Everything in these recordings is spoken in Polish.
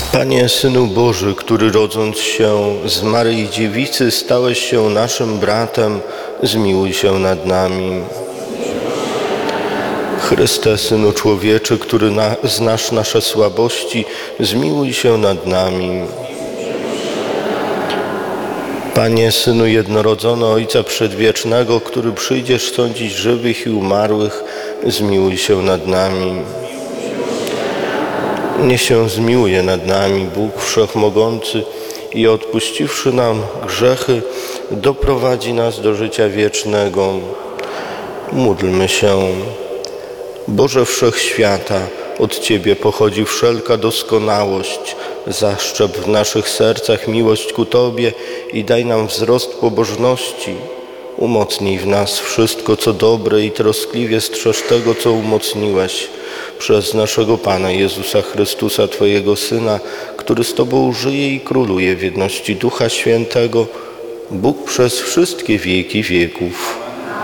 Panie, Synu Boży, który rodząc się z Maryi Dziewicy stałeś się naszym bratem, zmiłuj się nad nami. Chryste, Synu Człowieczy, który znasz nasze słabości, zmiłuj się nad nami. Panie, Synu jednorodzony Ojca Przedwiecznego, który przyjdziesz sądzić żywych i umarłych, zmiłuj się nad nami. Niech się zmiłuje nad nami Bóg Wszechmogący i odpuściwszy nam grzechy, doprowadzi nas do życia wiecznego. Módlmy się. Boże Wszechświata, od Ciebie pochodzi wszelka doskonałość. Zaszczep w naszych sercach miłość ku Tobie i daj nam wzrost pobożności. Umocnij w nas wszystko, co dobre i troskliwie strzeż tego, co umocniłeś. Przez naszego Pana Jezusa Chrystusa, Twojego Syna, który z Tobą żyje i króluje w jedności Ducha Świętego, Bóg przez wszystkie wieki wieków.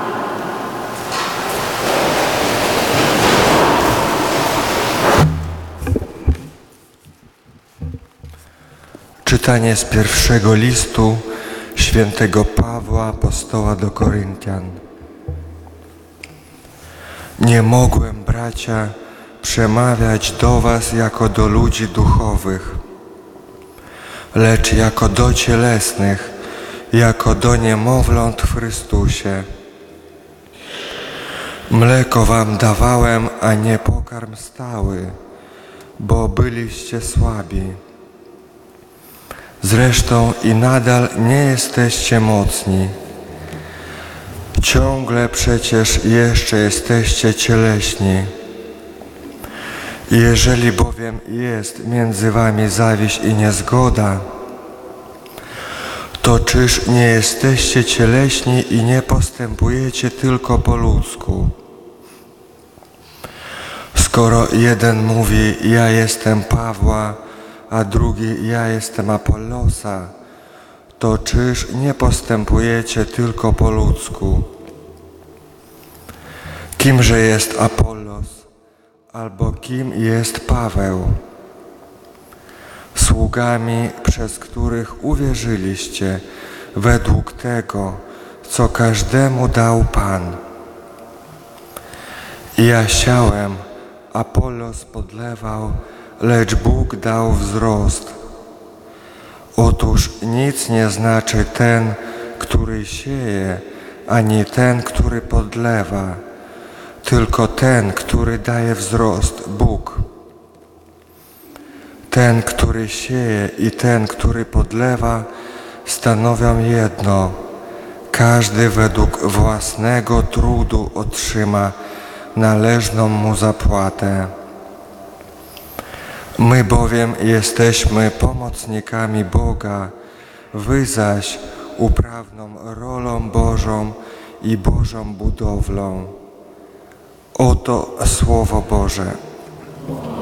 Czytanie z pierwszego listu świętego Pawła apostoła do Koryntian. Nie mogłem, bracia, przemawiać do was jako do ludzi duchowych, lecz jako do cielesnych, jako do niemowląt w Chrystusie. Mleko wam dawałem, a nie pokarm stały, bo byliście słabi. Zresztą i nadal nie jesteście mocni. Ciągle przecież jeszcze jesteście cieleśni. Jeżeli bowiem jest między wami zawiść i niezgoda, to czyż nie jesteście cieleśni i nie postępujecie tylko po ludzku? Skoro jeden mówi, ja jestem Pawła, a drugi, ja jestem Apollosa, to czyż nie postępujecie tylko po ludzku? Kimże jest Apollos, albo kim jest Paweł? Sługami, przez których uwierzyliście, według tego, co każdemu dał Pan. Ja siałem, Apollos podlewał, lecz Bóg dał wzrost. Otóż nic nie znaczy ten, który sieje, ani ten, który podlewa, tylko ten, który daje wzrost, Bóg. Ten, który sieje i ten, który podlewa, stanowią jedno. Każdy według własnego trudu otrzyma należną mu zapłatę. My bowiem jesteśmy pomocnikami Boga, wy zaś uprawną rolą Bożą i Bożą budowlą. Oto Słowo Boże.